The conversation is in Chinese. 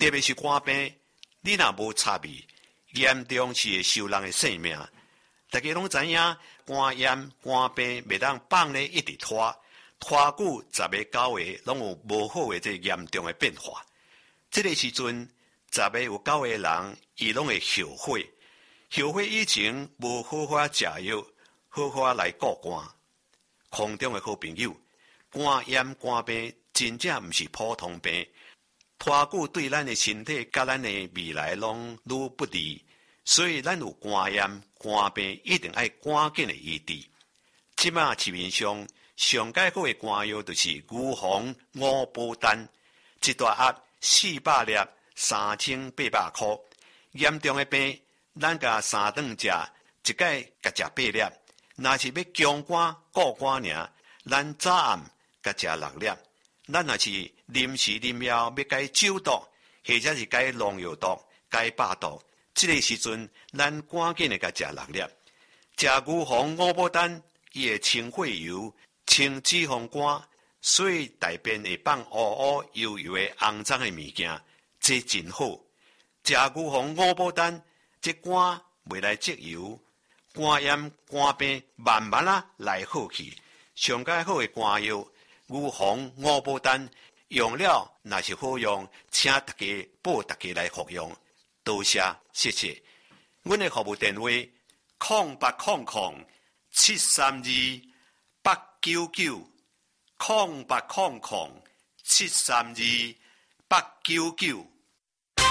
特别是肝病，你若无插味，严重是会受人的性命。大家拢知影，肝炎、肝病袂当放咧一直拖久10个9个，拢有无好的这严重的变化。这个时阵，10个有9个人，伊拢会后悔。后悔以前无好好食药，好好来顾肝。空中的好朋友，肝炎、肝病真正毋是普通病，拖久对咱的身体甲咱的未来拢愈不利。所以咱有肝炎、肝病，一定要赶紧的医治。即马市面上上解好的肝药就是牛黄5宝丹，一大盒400粒，3800块。严重的病，咱甲3顿食，一解甲食8粒。若是要强肝固肝尔，咱早暗甲食6粒。咱若是临时临要要解酒毒，或者是解农药毒、解百毒，这个时阵咱赶紧的甲食6粒。食牛黄5宝丹，伊会清血油、清脂肪肝，所以大便会放乌乌油油的肮脏的物件，这真好。食牛黄5宝丹，这肝袂来积油，肝炎、肝病慢慢来好去。上解好的肝药牛黄5宝丹，用了若是好用，请大家报大家来服用。多谢，谢谢。阮的服务电话：0800-732-899，0800-732-899。